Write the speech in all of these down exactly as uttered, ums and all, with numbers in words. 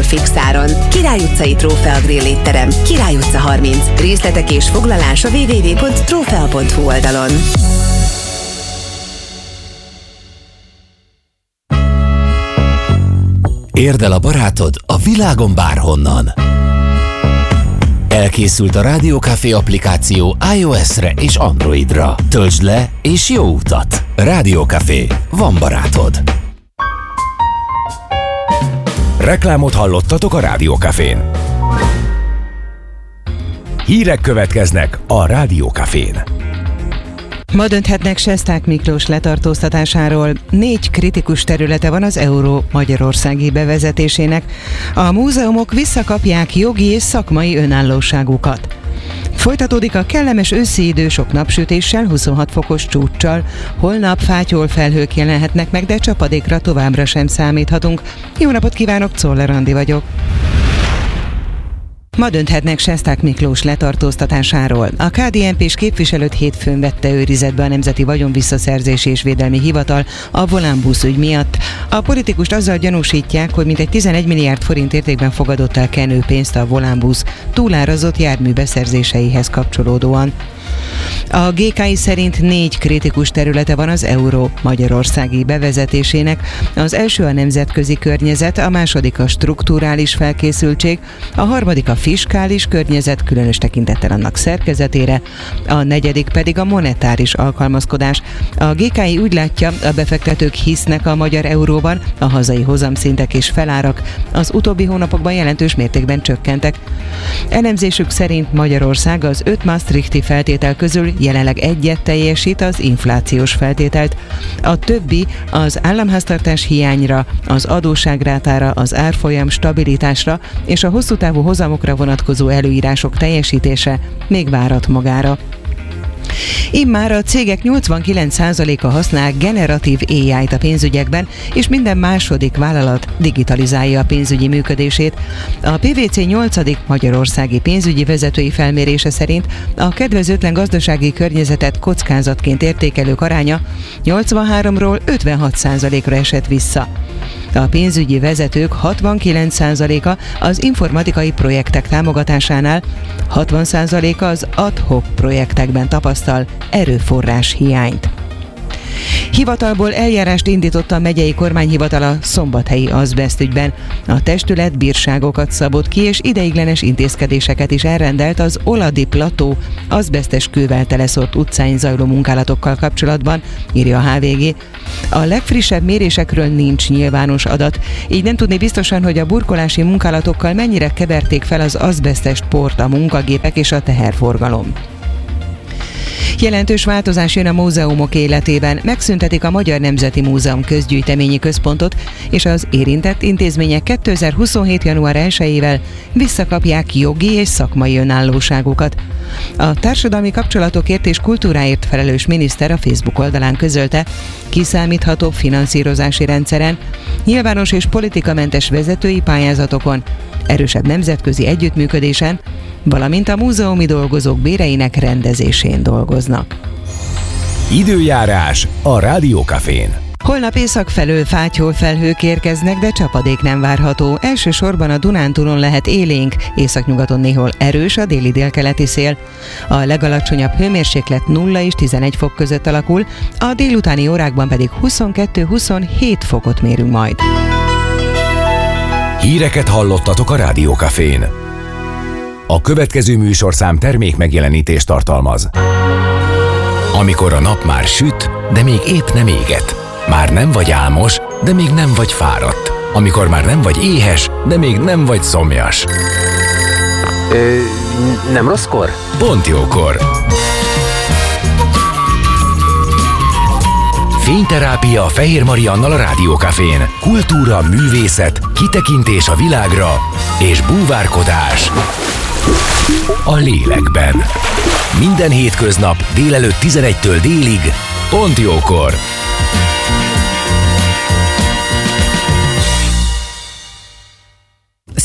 fixáron. Király utcai Trófea Grill étterem, Király utca harminc. Részletek és foglalás a double-u double-u double-u pont trófea pont hu oldalon. Érd el a barátod a világon bárhonnan. Elkészült a Rádió Café applikáció iOS-re és Androidra. Töltsd le és jó utat! Rádió Café. Van barátod. Reklámot hallottatok a Rádió Cafén. Hírek következnek a Rádió Cafén. Ma dönthetnek Sesták Miklós letartóztatásáról. Négy kritikus területe van az euró magyarországi bevezetésének. A múzeumok visszakapják jogi és szakmai önállóságukat. Folytatódik a kellemes őszi idő sok napsütéssel, huszonhat fokos csúccsal. Holnap fátyol felhők jelenhetnek meg, de csapadékra továbbra sem számíthatunk. Jó napot kívánok, Czoller Andi vagyok. Ma dönthetnek Sesták Miklós letartóztatásáról. A ká dé en pés képviselőt hétfőn vette őrizetbe a Nemzeti Vagyonvisszaszerzési és Védelmi Hivatal a Volánbusz ügy miatt. A politikust azzal gyanúsítják, hogy mintegy tizenegy milliárd forint értékben fogadott el kenőpénzt a Volánbusz túlárazott jármű beszerzéseihez kapcsolódóan. A gé ká i szerint négy kritikus területe van az euró magyarországi bevezetésének. Az első a nemzetközi környezet, a második a strukturális felkészültség, a harmadik a fiskális környezet, különös tekintettel annak szerkezetére, a negyedik pedig a monetáris alkalmazkodás. A gé ká i úgy látja, a befektetők hisznek a magyar euróban, a hazai hozamszintek és felárak az utóbbi hónapokban jelentős mértékben csökkentek. Elemzésük szerint Magyarország az öt maastrichti feltétel közül jelenleg egyet teljesít, az inflációs feltételt. A többi az államháztartás hiányra, az adósságrátára, az árfolyam stabilitásra és a hosszú távú hozamokra vonatkozó előírások teljesítése még várat magára. Immár a cégek nyolcvankilenc százaléka használ generatív á í-t a pénzügyekben, és minden második vállalat digitalizálja a pénzügyi működését. A pé vé cé nyolcadik magyarországi pénzügyi vezetői felmérése szerint a kedvezőtlen gazdasági környezetet kockázatként értékelők aránya nyolcvanháromról ötvenhat százalékra esett vissza. A pénzügyi vezetők hatvankilenc százaléka az informatikai projektek támogatásánál, hatvan százaléka az ad-hoc projektekben tapasztal erőforrás hiányt. Hivatalból eljárást indított a megyei kormányhivatal a szombathelyi azbeszt ügyben. A testület bírságokat szabott ki, és ideiglenes intézkedéseket is elrendelt az Oladi plató azbesztes kővel teleszort utcáin zajló munkálatokkal kapcsolatban, írja a há vé gé. A legfrissebb mérésekről nincs nyilvános adat, így nem tudni biztosan, hogy a burkolási munkálatokkal mennyire keverték fel az azbesztes port a munkagépek és a teherforgalom. Jelentős változás jön a múzeumok életében. Megszüntetik a Magyar Nemzeti Múzeum közgyűjteményi központot, és az érintett intézmények kétezer-huszonhét. január elsejével visszakapják jogi és szakmai önállóságukat. A társadalmi kapcsolatokért és kultúráért felelős miniszter a Facebook oldalán közölte, kiszámítható finanszírozási rendszeren, nyilvános és politikamentes vezetői pályázatokon, erősebb nemzetközi együttműködésen, valamint a múzeumi dolgozók béreinek rendezésén dolgoznak. Időjárás a Rádió Cafén. Holnap észak felől fátyol felhők érkeznek, de csapadék nem várható. Elsősorban a Dunántúlon lehet élénk, északnyugaton néhol erős a déli délkeleti szél. A legalacsonyabb hőmérséklet nulla és tizenegy fok között alakul, a délutáni órákban pedig huszonkettő-huszonhét fokot mérünk majd. Híreket hallottatok a Rádió Cafén. A következő műsorszám termék megjelenítést tartalmaz. Amikor a nap már süt, de még épp nem éget. Már nem vagy álmos, de még nem vagy fáradt. Amikor már nem vagy éhes, de még nem vagy szomjas. Ö, nem rosszkor? Pont jókor. Fényterápia Fehér Mariannal a Rádió Cafén. Kultúra, művészet, kitekintés a világra és búvárkodás a lélekben. Minden hétköznap délelőtt tizenegytől délig, pont jókor.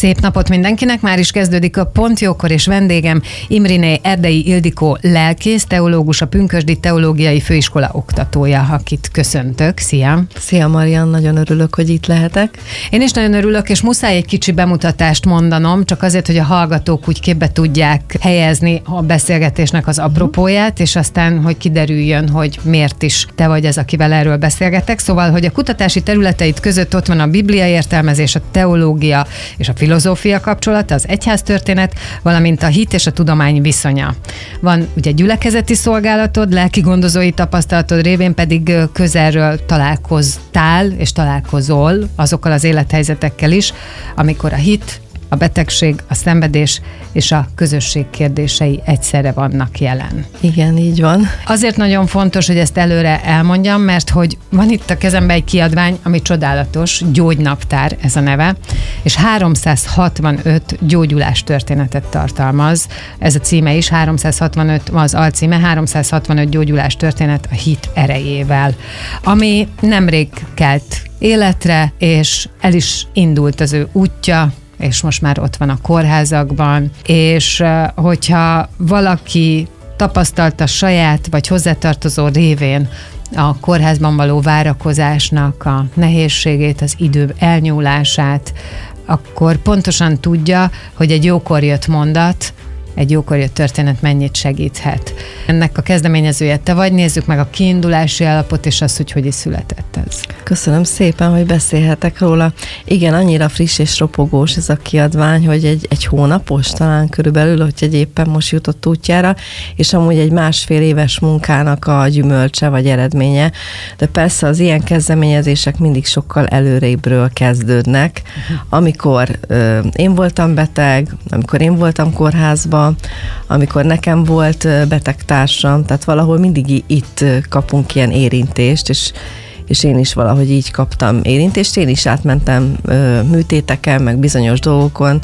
Szép napot mindenkinek, már is kezdődik a Pont Jókor, és vendégem Imriné Erdei Ildikó lelkész, teológus, a Pünkösdi Teológiai Főiskola oktatója, akit köszöntök. Szia! Szia Marian, nagyon örülök, hogy itt lehetek. Én is nagyon örülök, és muszáj egy kicsi bemutatást mondanom, csak azért, hogy a hallgatók úgy képbe tudják helyezni a beszélgetésnek az apropóját, és aztán, hogy kiderüljön, hogy miért is te vagy ez, akivel erről beszélgetek. Szóval, hogy a kutatási területeid között ott van a Biblia értelmezés, a teológia és a filozófia kapcsolata, az egyháztörténet, valamint a hit és a tudomány viszonya. Van ugye gyülekezeti szolgálatod, lelki gondozói tapasztalatod révén pedig közelről találkoztál és találkozol azokkal az élethelyzetekkel is, amikor a hit, a betegség, a szenvedés és a közösség kérdései egyszerre vannak jelen. Igen, így van. Azért nagyon fontos, hogy ezt előre elmondjam, mert hogy van itt a kezemben egy kiadvány, ami csodálatos, Gyógynaptár ez a neve, és háromszázhatvanöt gyógyulás történetet tartalmaz. Ez a címe is, háromszázhatvanöt, az alcíme, háromszázhatvanöt gyógyulás történet a hit erejével, ami nemrég kelt életre, és el is indult az ő útja, és most már ott van a kórházakban, és hogyha valaki tapasztalta saját vagy hozzátartozó révén a kórházban való várakozásnak a nehézségét, az idő elnyúlását, akkor pontosan tudja, hogy egy jókor jött mondat, egy jókor jött történet mennyit segíthet. Ennek a kezdeményezője te vagy, nézzük meg a kiindulási állapot, és azt, hogy hogy is született ez. Köszönöm szépen, hogy beszélhetek róla. Igen, annyira friss és ropogós ez a kiadvány, hogy egy, egy hónapos talán körülbelül, hogy éppen most jutott útjára, és amúgy egy másfél éves munkának a gyümölcse vagy eredménye, de persze az ilyen kezdeményezések mindig sokkal előrébbről kezdődnek. Amikor ö, én voltam beteg, amikor én voltam kórházban, amikor nekem volt betegtársam, tehát valahol mindig itt kapunk ilyen érintést, és, és én is valahogy így kaptam érintést. Én is átmentem műtéteken, meg bizonyos dolgokon,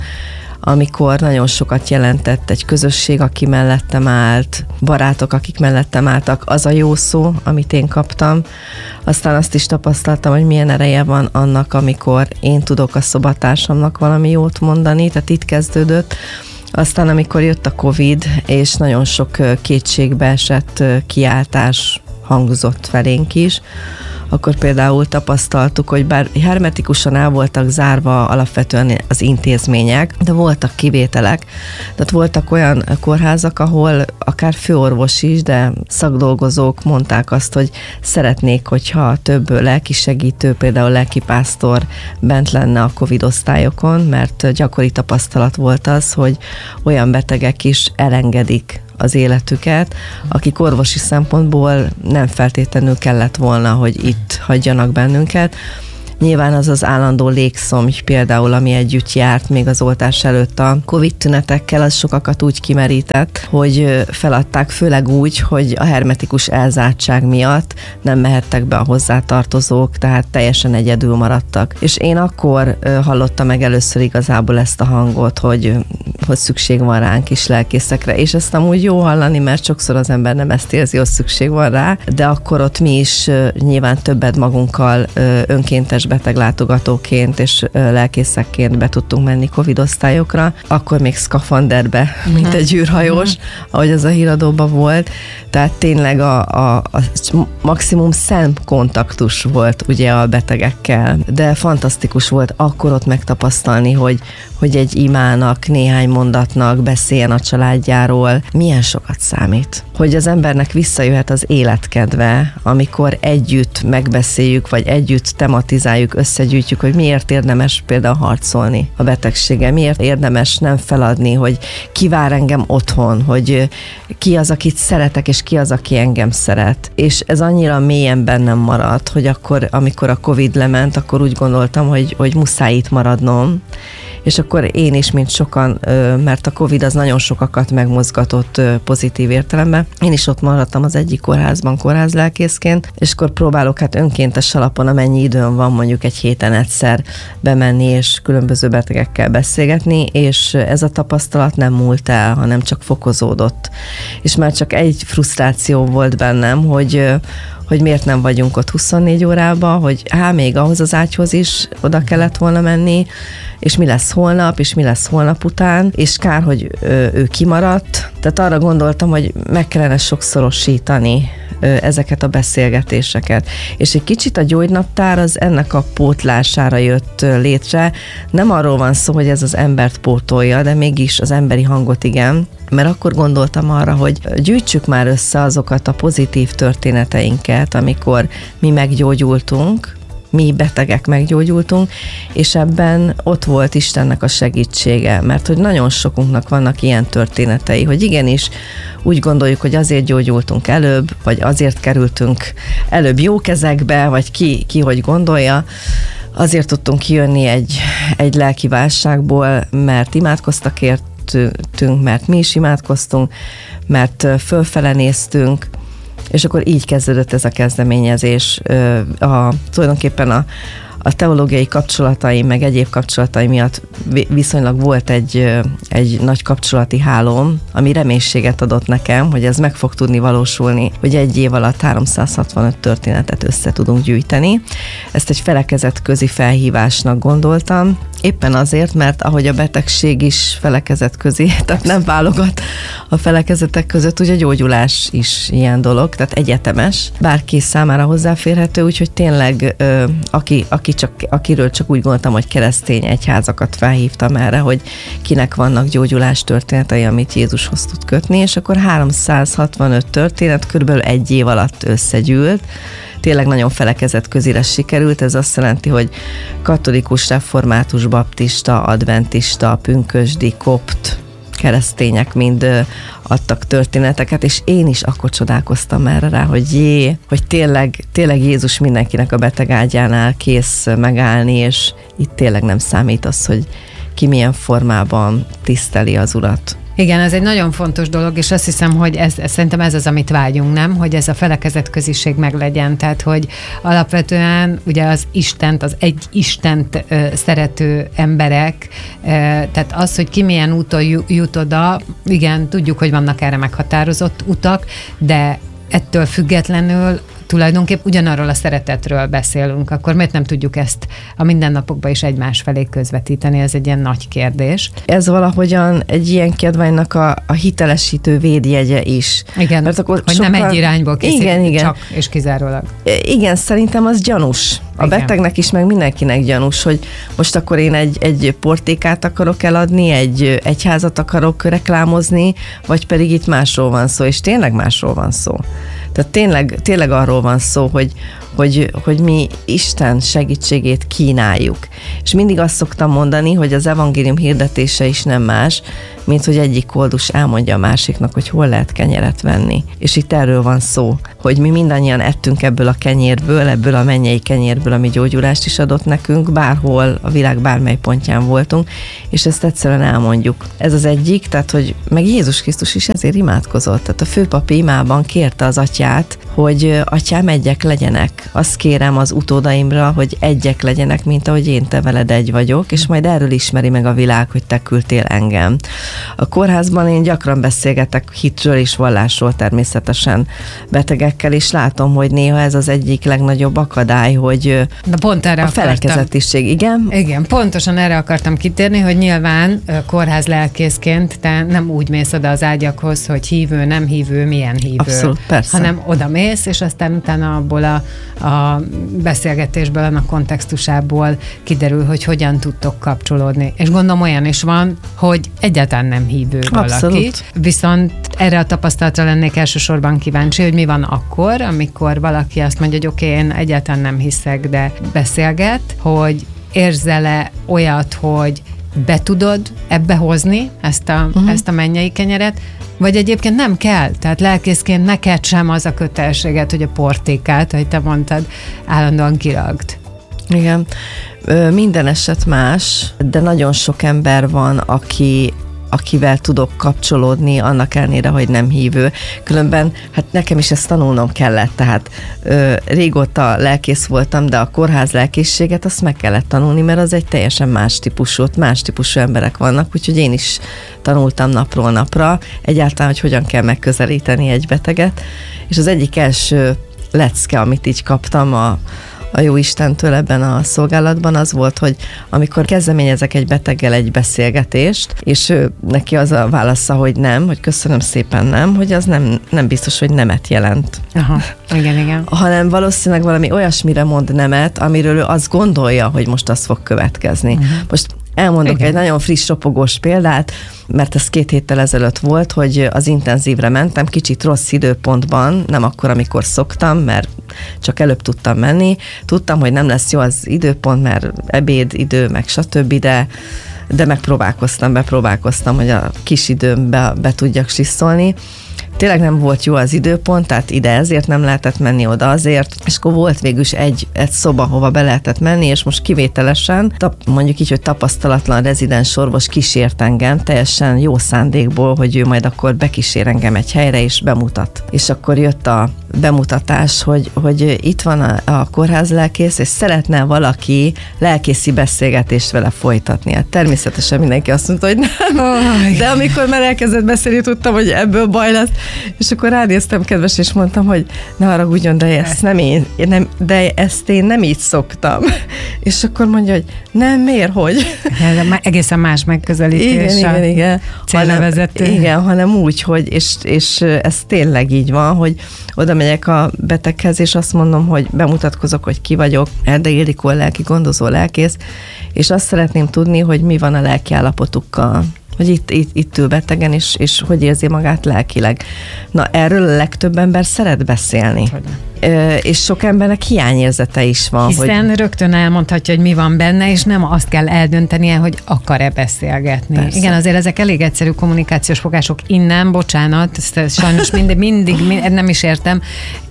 amikor nagyon sokat jelentett egy közösség, aki mellettem állt, barátok, akik mellettem álltak, az a jó szó, amit én kaptam. Aztán azt is tapasztaltam, hogy milyen ereje van annak, amikor én tudok a szobatársamnak valami jót mondani, tehát itt kezdődött. Aztán, amikor jött a Covid, és nagyon sok kétségbe esett kiáltás hangzott felénk is, akkor például tapasztaltuk, hogy bár hermetikusan el voltak zárva alapvetően az intézmények, de voltak kivételek. Tehát voltak olyan kórházak, ahol akár főorvos is, de szakdolgozók mondták azt, hogy szeretnék, hogyha több lelkisegítő, például lelkipásztor bent lenne a Covid osztályokon, mert gyakori tapasztalat volt az, hogy olyan betegek is elengedik az életüket, akik orvosi szempontból nem feltétlenül kellett volna, hogy itt hagyjanak bennünket. Nyilván az az állandó légszomj például, ami együtt járt még az oltás előtt a Covid tünetekkel, az sokakat úgy kimerített, hogy feladták, főleg úgy, hogy a hermetikus elzártság miatt nem mehettek be a hozzátartozók, tehát teljesen egyedül maradtak. És én akkor hallottam meg először igazából ezt a hangot, hogy, hogy szükség van ránk is lelkészekre, és ezt amúgy jó hallani, mert sokszor az ember nem ezt érzi, hogy szükség van rá, de akkor ott mi is nyilván többet magunkkal önkéntes beteglátogatóként és lelkészekként be tudtunk menni Covid osztályokra, akkor még szkafanderbe, mint egy űrhajós, ahogy az a híradóban volt. Tehát tényleg a, a, a maximum szemkontaktus volt ugye a betegekkel, de fantasztikus volt akkor ott megtapasztalni, hogy, hogy egy imának, néhány mondatnak beszéljen a családjáról, milyen sokat számít. Hogy az embernek visszajöhet az életkedve, amikor együtt megbeszéljük, vagy együtt tematizáljuk, összegyűjtjük, hogy miért érdemes például harcolni a betegséggel, miért érdemes nem feladni, hogy ki vár engem otthon, hogy ki az, akit szeretek, és ki az, aki engem szeret. És ez annyira mélyen bennem maradt, hogy akkor, amikor a Covid lement, akkor úgy gondoltam, hogy, hogy muszáj itt maradnom, és akkor én is, mint sokan, mert a Covid az nagyon sokakat megmozgatott pozitív értelemben. Én is ott maradtam az egyik kórházban kórházlelkészként, és akkor próbálok hát önkéntes alapon, amennyi időm van, mondjuk egy héten egyszer bemenni, és különböző betegekkel beszélgetni, és ez a tapasztalat nem múlt el, hanem csak fokozódott. És már csak egy frusztráció volt bennem, hogy hogy miért nem vagyunk ott huszonnégy órában, hogy hát még ahhoz az ágyhoz is oda kellett volna menni, és mi lesz holnap, és mi lesz holnap után, és kár, hogy ő kimaradt. Tehát arra gondoltam, hogy meg kellene sokszorosítani ezeket a beszélgetéseket. És egy kicsit a gyógynaptár az ennek a pótlására jött létre. Nem arról van szó, hogy ez az embert pótolja, de mégis az emberi hangot igen. Mert akkor gondoltam arra, hogy gyűjtsük már össze azokat a pozitív történeteinket, amikor mi meggyógyultunk, mi betegek meggyógyultunk, és ebben ott volt Istennek a segítsége, mert hogy nagyon sokunknak vannak ilyen történetei, hogy igenis úgy gondoljuk, hogy azért gyógyultunk előbb, vagy azért kerültünk előbb jó kezekbe, vagy ki, ki hogy gondolja, azért tudtunk kijönni egy, egy lelki válságból, mert imádkoztak értünk, mert mi is imádkoztunk, mert fölfele néztünk, és akkor így kezdődött ez a kezdeményezés. A, tulajdonképpen a, a teológiai kapcsolataim, meg egyéb kapcsolataim miatt viszonylag volt egy, egy nagy kapcsolati hálóm, ami reménységet adott nekem, hogy ez meg fog tudni valósulni, hogy egy év alatt háromszázhatvanöt történetet össze tudunk gyűjteni. Ezt egy felekezet közi felhívásnak gondoltam, éppen azért, mert ahogy a betegség is felekezet közi, tehát nem válogat a felekezetek között, ugye a gyógyulás is ilyen dolog, tehát egyetemes, bárki számára hozzáférhető, úgyhogy tényleg ö, aki, aki csak, akiről csak úgy gondoltam, hogy keresztény egyházakat felhívtam erre, hogy kinek vannak gyógyulás történetei, amit Jézushoz tud kötni, és akkor háromszázhatvanöt történet körülbelül egy év alatt összegyűlt. Tényleg nagyon felekezet közire sikerült, ez azt jelenti, hogy katolikus, református, baptista, adventista, pünkösdi, kopt, keresztények mind adtak történeteket, és én is akkor csodálkoztam erre rá, hogy jé, hogy tényleg, tényleg Jézus mindenkinek a beteg ágyánál kész megállni, és itt tényleg nem számít az, hogy ki milyen formában tiszteli az Urat. Igen, ez egy nagyon fontos dolog, és azt hiszem, hogy ez, ez, szerintem ez az, amit vágyunk, nem? Hogy ez a felekezet köziség meglegyen, tehát hogy alapvetően ugye az Istent, az egy Istent ö, szerető emberek, ö, tehát az, hogy ki milyen úton jut oda, igen, tudjuk, hogy vannak erre meghatározott utak, de ettől függetlenül tulajdonképp ugyanarról a szeretetről beszélünk, akkor miért nem tudjuk ezt a mindennapokban is egymás felé közvetíteni? Ez egy ilyen nagy kérdés. Ez valahogyan egy ilyen kiadványnak a, a hitelesítő védjegye is. Igen, mert akkor hogy sokkal... nem egy irányból készít, igen, igen. csak és kizárólag. Igen, szerintem az gyanús. A igen. betegnek is, meg mindenkinek gyanús, hogy most akkor én egy, egy portékát akarok eladni, egy egyházat akarok reklámozni, vagy pedig itt másról van szó, és tényleg másról van szó. Tehát tényleg, tényleg arról van szó, hogy, hogy, hogy mi Isten segítségét kínáljuk. És mindig azt szoktam mondani, hogy az evangélium hirdetése is nem más, mint hogy egyik koldus elmondja a másiknak, hogy hol lehet kenyeret venni. És itt erről van szó, hogy mi mindannyian ettünk ebből a kenyérből, ebből a mennyei kenyérből, ami gyógyulást is adott nekünk, bárhol a világ bármely pontján voltunk, és ezt egyszerűen elmondjuk. Ez az egyik, tehát hogy meg Jézus Krisztus is ezért imádkozott. Tehát a főpapi imában kérte az atyát, hogy atyám, egyek legyenek. Azt kérem az utódaimra, hogy egyek legyenek, mint ahogy én te veled egy vagyok, és majd erről ismeri meg a világ, hogy te küldtél engem. A kórházban én gyakran beszélgetek hitről és vallásról természetesen betegekkel, és látom, hogy néha ez az egyik legnagyobb akadály, hogy de pont erre a felekezetiség, igen? Igen, pontosan erre akartam kitérni, hogy nyilván kórház lelkészként te nem úgy mész oda az ágyakhoz, hogy hívő, nem hívő, milyen hívő. Abszolút, persze. Hanem oda mész, és aztán utána abból a, a beszélgetésből, a kontextusából kiderül, hogy hogyan tudtok kapcsolódni. És gondolom olyan is van, hogy egyáltalán nem hívő valaki. Abszolút. Viszont erre a tapasztalatra lennék elsősorban kíváncsi, hogy mi van akkor, amikor valaki azt mondja, hogy oké, okay, én egyáltalán nem hiszek, de beszélget, hogy érzel-e olyat, hogy be tudod ebbe hozni ezt a, uh-huh. ezt a mennyei kenyeret, vagy egyébként nem kell, tehát lelkészként neked sem az a kötelességet, hogy a portékát, ahogy te mondtad, állandóan kiragd. Igen, minden eset más, de nagyon sok ember van, aki akivel tudok kapcsolódni, annak ellenére, hogy nem hívő. Különben, hát nekem is ezt tanulnom kellett, tehát ö, régóta lelkész voltam, de a kórház lelkészséget azt meg kellett tanulni, mert az egy teljesen más típusú, más típusú emberek vannak, úgyhogy én is tanultam napról napra, egyáltalán, hogy hogyan kell megközelíteni egy beteget, és az egyik első lecke, amit így kaptam a a jó Istentől ebben a szolgálatban, az volt, hogy amikor kezdeményezek egy beteggel egy beszélgetést, és ő, neki az a válasza, hogy nem, hogy köszönöm szépen nem, hogy az nem, nem biztos, hogy nemet jelent. Aha, igen, igen. Hanem valószínűleg valami olyasmire mond nemet, amiről ő azt gondolja, hogy most az fog következni. Uh-huh. Most elmondok igen. egy nagyon friss, ropogós példát, mert ez két héttel ezelőtt volt, hogy az intenzívre mentem, kicsit rossz időpontban, nem akkor, amikor szoktam, mert csak előbb tudtam menni. Tudtam, hogy nem lesz jó az időpont, mert ebéd idő, meg stb., de, de megpróbálkoztam, bepróbálkoztam, hogy a kis időmbe be tudjak siszolni. Tényleg nem volt jó az időpont, tehát ide ezért nem lehetett menni, oda azért, és akkor volt végülis egy, egy szoba, hova be lehetett menni, és most kivételesen, tap, mondjuk így, hogy tapasztalatlan rezidens orvos kísért engem, teljesen jó szándékból, hogy ő majd akkor bekísér engem egy helyre, és bemutat. És akkor jött a bemutatás, hogy, hogy itt van a, a kórház lelkész, és szeretne valaki lelkészi beszélgetést vele folytatni. Hát természetesen mindenki azt mondta, hogy nem. Oh, de amikor már elkezdett beszélni, tudtam, hogy ebből baj lesz. És akkor ránéztem, kedves, és mondtam, hogy ne haragudjon, de ezt nem én, nem, de ezt én nem így szoktam. És akkor mondja, hogy nem, miért, hogy? Egészen más megközelítés. Igen, igen, igen. Célnevezető. Hanem, igen, hanem úgy, hogy, és, és ez tényleg így van, hogy oda megyek a beteghez, és azt mondom, hogy bemutatkozok, hogy ki vagyok, Erdei Ildikó, lelki gondozó lelkész, és azt szeretném tudni, hogy mi van a lelki állapotukkal, hogy itt, itt, itt ül betegen, és, és hogy érzi magát lelkileg. Na, erről a legtöbb ember szeret beszélni. Ö, és sok embernek hiányérzete is van. Hiszen hogy... rögtön elmondhatja, hogy mi van benne, és nem azt kell eldöntenie, hogy akar-e beszélgetni. Persze. Igen, azért ezek elég egyszerű kommunikációs fogások innen, bocsánat, ezt sajnos mindig, mindig, mindig nem is értem,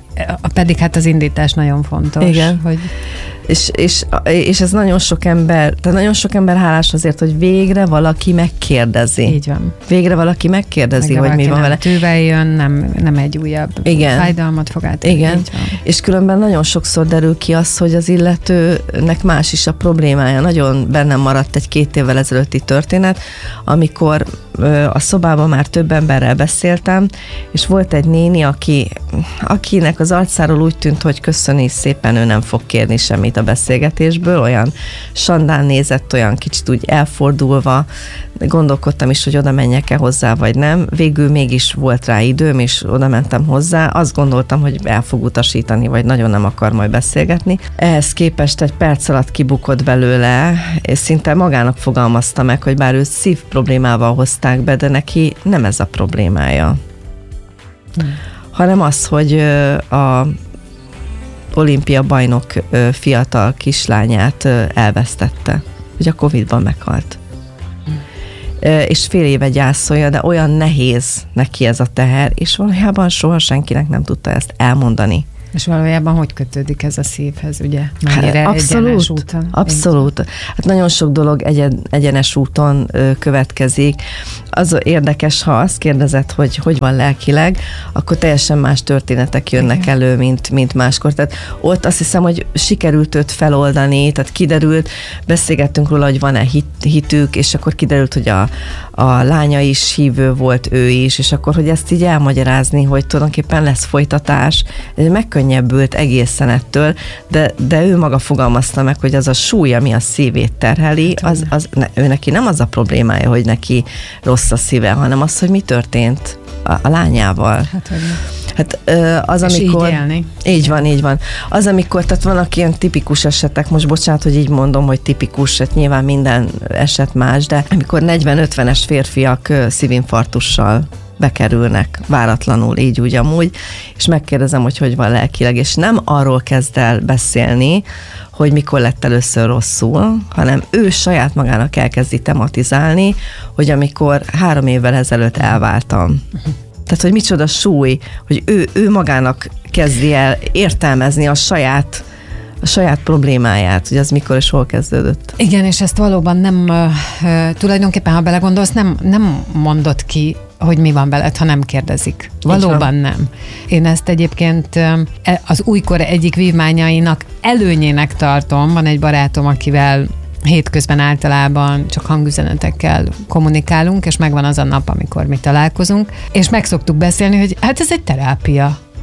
pedig hát az indítás nagyon fontos. Igen. Hogy... És, és, és ez nagyon sok ember, tehát nagyon sok ember hálás azért, hogy végre valaki megkérdezi. Így van. Végre valaki megkérdezi, végre hogy mi van vele. Tűvel jön, nem, nem egy újabb Igen. fájdalmat fog átadni. Igen. És különben nagyon sokszor derül ki az, hogy az illetőnek más is a problémája. Nagyon bennem maradt egy két évvel ezelőtti történet, amikor a szobában már több emberrel beszéltem, és volt egy néni, aki, akinek az arcáról úgy tűnt, hogy köszöni szépen, ő nem fog kérni semmit a beszélgetésből, olyan sandán nézett, olyan kicsit úgy elfordulva, gondolkodtam is, hogy oda menjek-e hozzá, vagy nem. Végül mégis volt rá időm, és oda mentem hozzá. Azt gondoltam, hogy el fog utasítani, vagy nagyon nem akar majd beszélgetni. Ehhez képest egy perc alatt kibukott belőle, és szinte magának fogalmazta meg, hogy bár őt szív problémával hozták be, de neki nem ez a problémája. Hmm. Hanem az, hogy a olimpia bajnok fiatal kislányát elvesztette, hogy a Covidban meghalt. És fél éve gyászolja, de olyan nehéz neki ez a teher, és valójában soha senkinek nem tudta ezt elmondani. És valójában hogy kötődik ez a szívhez, ugye? Mennyire hát, abszolút, egyenes úton? Abszolút. Hát nagyon sok dolog egyen, egyenes úton ö, következik. Az érdekes, ha azt kérdezed, hogy hogy van lelkileg, akkor teljesen más történetek jönnek Igen. elő, mint, mint máskor. Tehát ott azt hiszem, hogy sikerült őt feloldani, tehát kiderült, beszélgettünk róla, hogy van-e hit, hitük, és akkor kiderült, hogy a, a lánya is hívő volt, ő is, és akkor, hogy ezt így elmagyarázni, hogy tulajdonképpen lesz folytatás, megkönnyebbült egészen ettől, de, de ő maga fogalmazta meg, hogy az a súly, ami a szívét terheli, az, az, ne, ő neki nem az a problémája, hogy neki rossz a szíve, hanem az, hogy mi történt a, a lányával. Hát, hogy Hát az, és amikor... így élni. Így van, így van. Az, amikor, tehát vannak ilyen tipikus esetek, most bocsánat, hogy így mondom, hogy tipikus, hát nyilván minden eset más, de amikor negyven-ötvenes férfiak szívinfarktussal bekerülnek váratlanul, így úgy amúgy, és megkérdezem, hogy hogy van lelkileg, és nem arról kezd el beszélni, hogy mikor lett először rosszul, hanem ő saját magának elkezdi tematizálni, hogy amikor három évvel ezelőtt elváltam. Tehát, hogy micsoda súly, hogy ő, ő magának kezdi el értelmezni a saját a saját problémáját, hogy az mikor és hol kezdődött. Igen, és ezt valóban nem, uh, tulajdonképpen, ha belegondolsz, nem, nem mondod ki, hogy mi van veled, ha nem kérdezik. Valóban nem. Én ezt egyébként az újkor egyik vívmányainak előnyének tartom. Van egy barátom, akivel hétközben általában csak hangüzenetekkel kommunikálunk, és megvan az a nap, amikor mi találkozunk, és meg szoktuk beszélni, hogy hát ez egy terápia.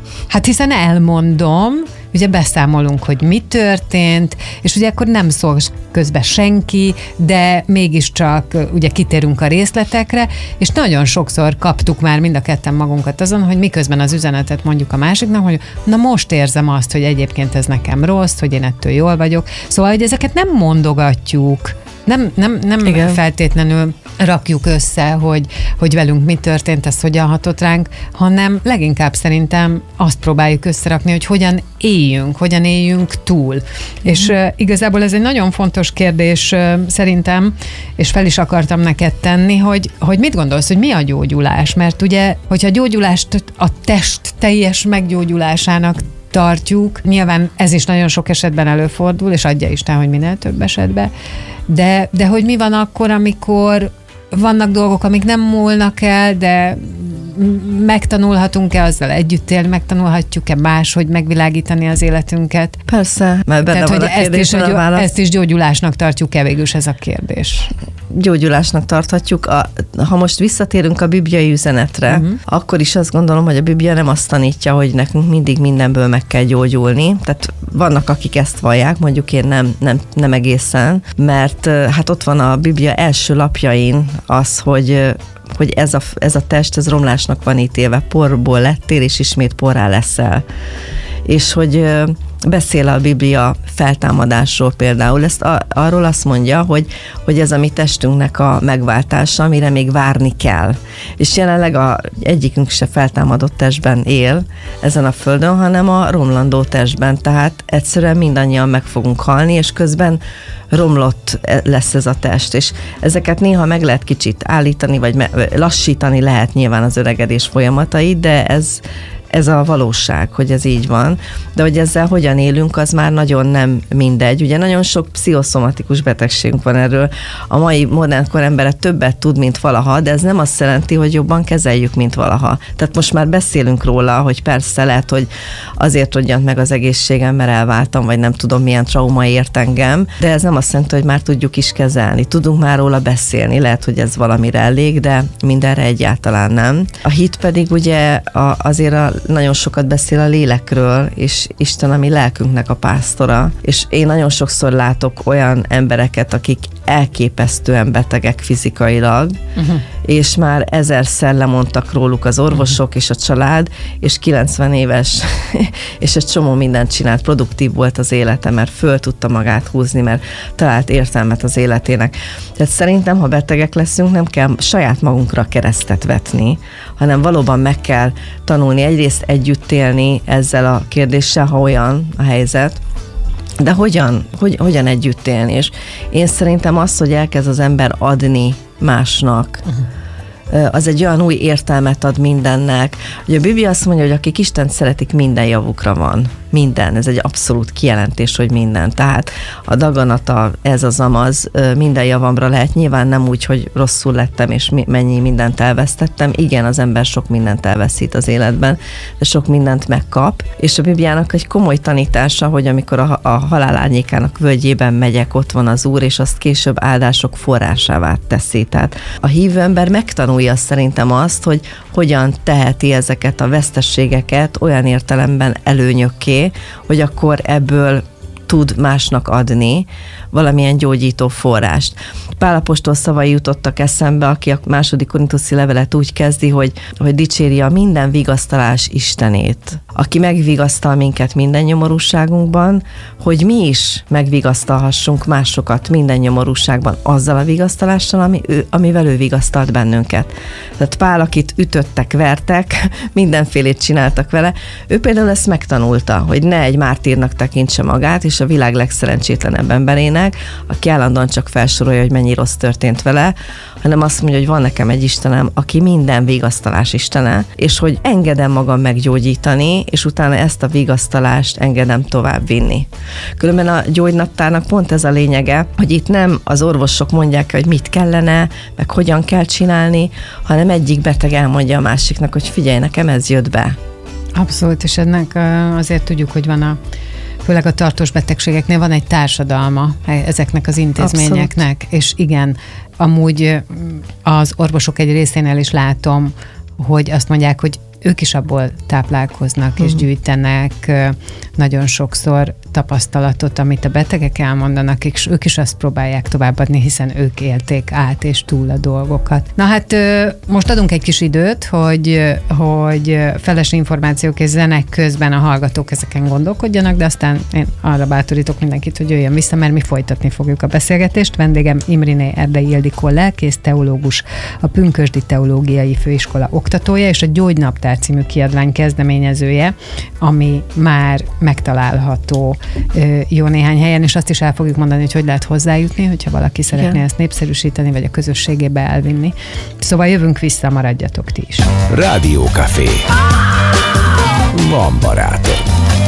Hát hiszen elmondom, ugye beszámolunk, hogy mi történt, és ugye akkor nem szól közben senki, de mégiscsak ugye kitérünk a részletekre, és nagyon sokszor kaptuk már mind a ketten magunkat azon, hogy miközben az üzenetet mondjuk a másiknak, hogy na most érzem azt, hogy egyébként ez nekem rossz, hogy én ettől jól vagyok. Szóval, hogy ezeket nem mondogatjuk, nem, nem, nem feltétlenül rakjuk össze, hogy, hogy velünk mi történt, ez hogyan hatott ránk, hanem leginkább szerintem azt próbáljuk összerakni, hogy hogyan éljünk, hogyan éljünk túl. Mm. És uh, igazából ez egy nagyon fontos kérdés uh, szerintem, és fel is akartam neked tenni, hogy, hogy mit gondolsz, hogy mi a gyógyulás? Mert ugye, hogyha a gyógyulást a test teljes meggyógyulásának tartjuk, nyilván ez is nagyon sok esetben előfordul, és adja Isten, hogy minél több esetben, de, de hogy mi van akkor, amikor vannak dolgok, amik nem múlnak el, de megtanulhatunk-e azzal együtt élni, megtanulhatjuk-e máshogy megvilágítani az életünket? Persze, mert benne Tehát, van hogy a kérdés, ezt is, a válasz. ezt is gyógyulásnak tartjuk-e végül is ez a kérdés? Gyógyulásnak tarthatjuk. A, ha most visszatérünk a bibliai üzenetre, uh-huh. akkor is azt gondolom, hogy a Biblia nem azt tanítja, hogy nekünk mindig mindenből meg kell gyógyulni. Tehát vannak, akik ezt vallják, mondjuk én nem, nem, nem egészen, mert hát ott van a Biblia első lapjain az, hogy hogy ez a, ez a test, ez romlásnak van ítélve, porból lettél, és ismét porrá leszel. És hogy beszél a Biblia feltámadásról például, ezt a, arról azt mondja, hogy, hogy ez a mi testünknek a megváltása, amire még várni kell. És jelenleg a, egyikünk se feltámadott testben él ezen a földön, hanem a romlandó testben, tehát egyszerűen mindannyian meg fogunk halni, és közben romlott lesz ez a test, és ezeket néha meg lehet kicsit állítani, vagy lassítani lehet nyilván az öregedés folyamatai, de ez ez a valóság, hogy ez így van, de hogy ezzel hogyan élünk, az már nagyon nem mindegy. Ugye nagyon sok pszichoszomatikus betegségünk van erről. A mai modern kor embere többet tud, mint valaha, de ez nem azt jelenti, hogy jobban kezeljük, mint valaha. Tehát most már beszélünk róla, hogy persze lehet, hogy azért rogyant meg az egészségem, mert elváltam, vagy nem tudom, milyen trauma ért engem, de ez nem azt jelenti, hogy már tudjuk is kezelni. Tudunk már róla beszélni, lehet, hogy ez valamire elég, de mindenre egyáltalán nem. A hit pedig ugye a, azért a nagyon sokat beszél a lélekről, és Isten a mi lelkünknek a pásztora, és én nagyon sokszor látok olyan embereket, akik elképesztően betegek fizikailag, uh-huh. és már ezerszer lemondtak róluk az orvosok uh-huh. és a család, és kilencven éves, és egy csomó mindent csinált, produktív volt az élete, mert föl tudta magát húzni, mert talált értelmet az életének. Tehát szerintem, ha betegek leszünk, nem kell saját magunkra keresztet vetni, hanem valóban meg kell tanulni egyrészt együtt élni ezzel a kérdéssel, ha olyan a helyzet, de hogyan, hogy, hogyan együtt élni? És én szerintem az, hogy elkezd az ember adni másnak, uh-huh. az egy olyan új értelmet ad mindennek. Ugye a Biblia azt mondja, hogy akik Istent szeretik, minden javukra van. Minden, ez egy abszolút kijelentés, hogy minden. Tehát a daganata, ez az amaz, minden javamra lehet. Nyilván nem úgy, hogy rosszul lettem, és mennyi mindent elvesztettem. Igen, az ember sok mindent elveszít az életben, de sok mindent megkap. És a Bibliának egy komoly tanítása, hogy amikor a, a halál árnyékának völgyében megyek, ott van az Úr, és azt később áldások forrásává teszi. Tehát a hívő ember megtanulja szerintem azt, hogy hogyan teheti ezeket a veszteségeket olyan értelemben előnyökké, hogy akkor ebből tud másnak adni valamilyen gyógyító forrást. Pál apostol szavai jutottak eszembe, aki a második korinthuszi levelet úgy kezdi, hogy, hogy dicséri a minden vigasztalás Istenét, aki megvigasztal minket minden nyomorúságunkban, hogy mi is megvigasztalhassunk másokat minden nyomorúságban azzal a vigasztalással, ami ő, amivel ő vigasztalt bennünket. Tehát Pál, akit ütöttek, vertek, mindenfélét csináltak vele, ő például ezt megtanulta, hogy ne egy mártírnak tekintse magát, és a világ legszerencsétlenebb emberének, aki állandóan csak felsorolja, hogy mennyi rossz történt vele, hanem azt mondja, hogy van nekem egy Istenem, aki minden vigasztalás Istene, és hogy engedem magam meggyógyítani, és utána ezt a vigasztalást engedem tovább vinni. Különben a gyógynaptárnak pont ez a lényege, hogy itt nem az orvosok mondják, hogy mit kellene, meg hogyan kell csinálni, hanem egyik beteg elmondja a másiknak, hogy figyelj, nekem ez jött be. Abszolút, és ennek azért tudjuk, hogy van a főleg a tartós betegségeknél van egy társadalma ezeknek az intézményeknek, abszolút. És igen, amúgy az orvosok egy részénél is látom, hogy azt mondják, hogy ők is abból táplálkoznak és gyűjtenek nagyon sokszor tapasztalatot, amit a betegek elmondanak, és ők is azt próbálják továbbadni, hiszen ők élték át és túl a dolgokat. Na hát most adunk egy kis időt, hogy, hogy feles információk és zenek közben a hallgatók ezeken gondolkodjanak, de aztán én arra bátorítok mindenkit, hogy jöjjön vissza, mert mi folytatni fogjuk a beszélgetést. Vendégem Imriné Erdei Ildikó, lelkész, teológus, a Pünkösdi Teológiai Főiskola oktatója és a Gyógynaptár című kiadvány kezdeményezője, ami már megtalálható jó néhány helyen, és azt is el fogjuk mondani, hogy hogy lehet hozzájutni, hogyha valaki szeretné Igen. ezt népszerűsíteni, vagy a közösségébe elvinni. Szóval jövünk vissza, maradjatok ti is. Rádió Café. Van barátom.